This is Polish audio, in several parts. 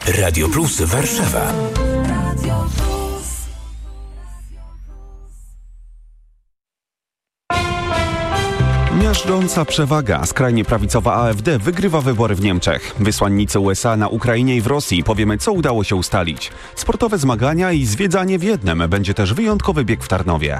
Radio Plus Warszawa. Miażdżąca przewaga. Skrajnie prawicowa AfD wygrywa wybory w Niemczech. Wysłannicy USA na Ukrainie i w Rosji. Powiemy, co udało się ustalić. Sportowe zmagania i zwiedzanie w jednym. Będzie też wyjątkowy bieg w Tarnowie.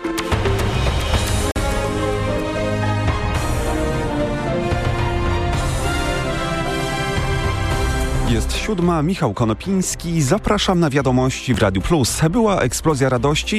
Jest 7. Michał Konopiński. Zapraszam na wiadomości w Radiu Plus. Była eksplozja radości.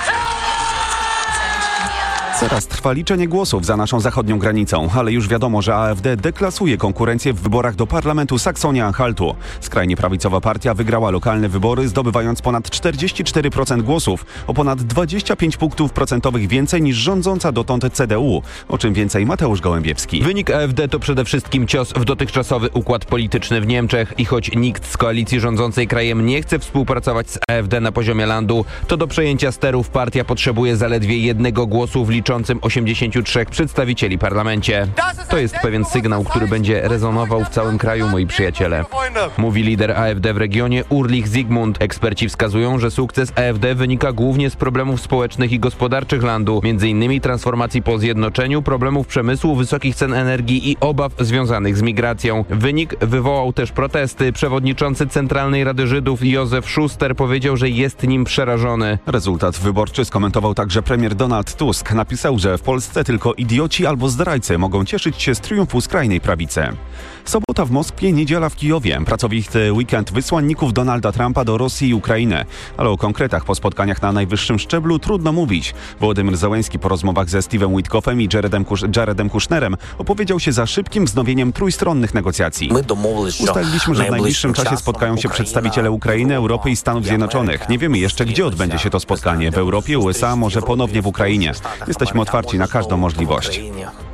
Teraz trwa liczenie głosów za naszą zachodnią granicą, ale już wiadomo, że AfD deklasuje konkurencję w wyborach do Parlamentu Saksonia-Anhaltu. Skrajnie prawicowa partia wygrała lokalne wybory, zdobywając ponad 44% głosów, o ponad 25 punktów procentowych więcej niż rządząca dotąd CDU. O czym więcej Mateusz Gołębiewski. Wynik AfD to przede wszystkim cios w dotychczasowy układ polityczny w Niemczech i choć nikt z koalicji rządzącej krajem nie chce współpracować z AfD na poziomie landu, to do przejęcia sterów partia potrzebuje zaledwie jednego głosu w liczącym 83 przedstawicieli w parlamencie. To jest pewien sygnał, który będzie rezonował w całym kraju, moi przyjaciele. Mówi lider AfD w regionie Ulrich Zygmunt. Eksperci wskazują, że sukces AfD wynika głównie z problemów społecznych i gospodarczych landu, m.in. transformacji po zjednoczeniu, problemów przemysłu, wysokich cen energii i obaw związanych z migracją. Wynik wywołał też protesty. Przewodniczący Centralnej Rady Żydów Józef Schuster powiedział, że jest nim przerażony. Rezultat wyborczy skomentował także premier Donald Tusk. Napisał, że w Polsce tylko idioci albo zdrajcy mogą cieszyć się z triumfu skrajnej prawicy. Sobota w Moskwie, niedziela w Kijowie. Pracowity weekend wysłanników Donalda Trumpa do Rosji i Ukrainy. Ale o konkretach po spotkaniach na najwyższym szczeblu trudno mówić. Wołodymyr Zełenski po rozmowach ze Steve'em Witkoffem i Jaredem Kushnerem opowiedział się za szybkim wznowieniem trójstronnych negocjacji. Ustaliliśmy, że w najbliższym czasie spotkają się przedstawiciele Ukrainy, Europy i Stanów Zjednoczonych. Nie wiemy jeszcze, gdzie odbędzie się to spotkanie. W Europie, USA, może ponownie w Ukrainie. Jesteśmy otwarci na każdą możliwość.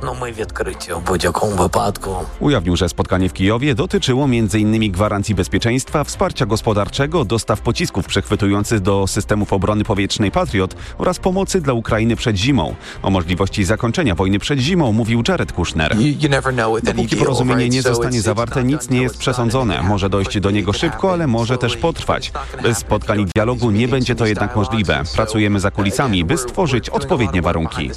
Ujawnił, że spotkanie w Kijowie dotyczyło m.in. gwarancji bezpieczeństwa, wsparcia gospodarczego, dostaw pocisków przechwytujących do systemów obrony powietrznej Patriot oraz pomocy dla Ukrainy przed zimą. O możliwości zakończenia wojny przed zimą mówił Jared Kushner. Dopóki porozumienie nie zostanie zawarte, nic nie jest przesądzone. Może dojść do niego szybko, ale może też potrwać. Bez spotkań i dialogu nie będzie to jednak możliwe. Pracujemy za kulisami, by stworzyć odpowiednie warunki.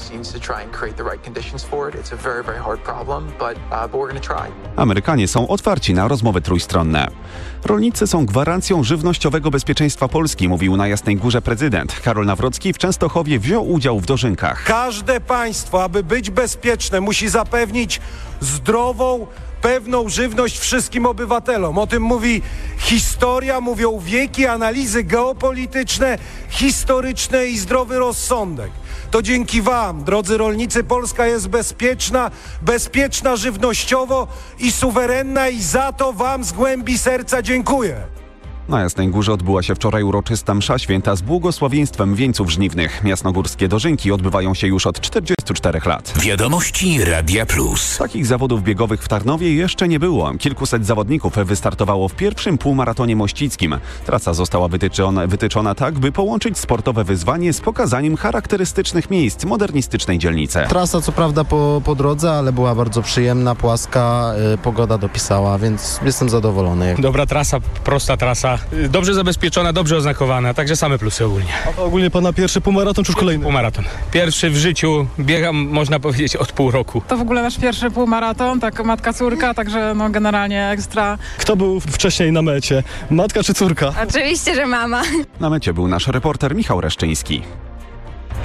Amerykanie są otwarci na rozmowy trójstronne. Rolnicy są gwarancją żywnościowego bezpieczeństwa Polski, mówił na Jasnej Górze prezydent. Karol Nawrocki w Częstochowie wziął udział w dożynkach. Każde państwo, aby być bezpieczne, musi zapewnić zdrową, pewną żywność wszystkim obywatelom. O tym mówi historia, mówią wieki, analizy geopolityczne, historyczne i zdrowy rozsądek. To dzięki wam, drodzy rolnicy, Polska jest bezpieczna żywnościowo i suwerenna i za to wam z głębi serca dziękuję. Na Jasnej Górze odbyła się wczoraj uroczysta msza święta z błogosławieństwem wieńców żniwnych. Jasnogórskie dożynki odbywają się już od 44 lat. Wiadomości Radia Plus. Takich zawodów biegowych w Tarnowie jeszcze nie było. Kilkuset zawodników wystartowało w pierwszym półmaratonie mościckim. Trasa została wytyczona tak, by połączyć sportowe wyzwanie z pokazaniem charakterystycznych miejsc modernistycznej dzielnicy. Trasa co prawda po drodze, ale była bardzo przyjemna, płaska, pogoda dopisała, więc jestem zadowolony. Dobra trasa, prosta trasa. Dobrze zabezpieczona, dobrze oznakowana, także same plusy ogólnie. A to ogólnie pana pierwszy półmaraton czy już kolejny? Półmaraton. Pierwszy w życiu, biegam można powiedzieć od pół roku. To w ogóle nasz pierwszy półmaraton, tak matka, córka, także no generalnie ekstra. Kto był wcześniej na mecie? Matka czy córka? Oczywiście, że mama. Na mecie był nasz reporter Michał Reszczyński.